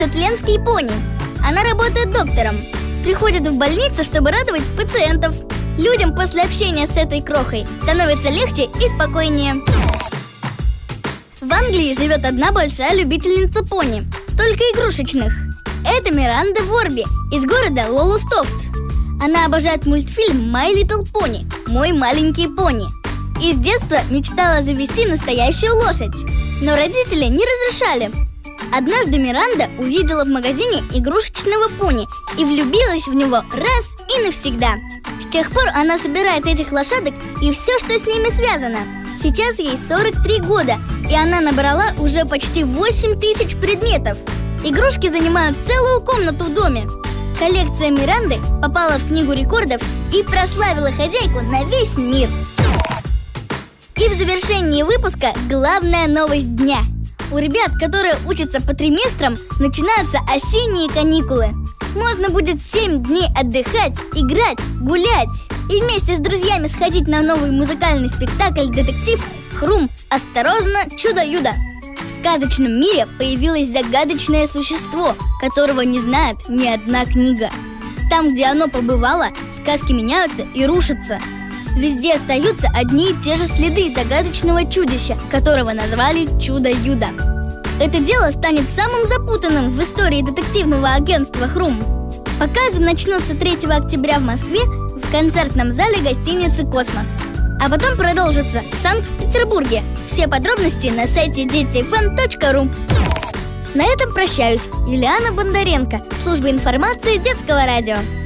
Ленский пони. Она работает доктором. Приходит в больницу, чтобы радовать пациентов. Людям после общения с этой крохой становится легче и спокойнее. В Англии живет одна большая любительница пони, только игрушечных. Это Миранда Ворби из города Лолустофт. Она обожает мультфильм My Little Pony, «Мой маленький пони». И с детства мечтала завести настоящую лошадь, но родители не разрешали. Однажды Миранда увидела в магазине игрушечного пони и влюбилась в него раз и навсегда. С тех пор она собирает этих лошадок и все, что с ними связано. Сейчас ей 43 года, и она набрала уже почти 8000 предметов. Игрушки занимают целую комнату в доме. Коллекция Миранды попала в книгу рекордов и прославила хозяйку на весь мир. И в завершении выпуска главная новость дня. У ребят, которые учатся по триместрам, начинаются осенние каникулы. Можно будет 7 дней отдыхать, играть, гулять и вместе с друзьями сходить на новый музыкальный спектакль-детектив «Хрум. Осторожно, чудо-юдо». В сказочном мире появилось загадочное существо, которого не знает ни одна книга. Там, где оно побывало, сказки меняются и рушатся. Везде остаются одни и те же следы загадочного чудища, которого назвали Чудо-Юдо. Это дело станет самым запутанным в истории детективного агентства «Хрум». Показы начнутся 3 октября в Москве в концертном зале гостиницы «Космос». А потом продолжится в Санкт-Петербурге. Все подробности на сайте детифм.ру. На этом прощаюсь. Юлиана Бондаренко, служба информации Детского радио.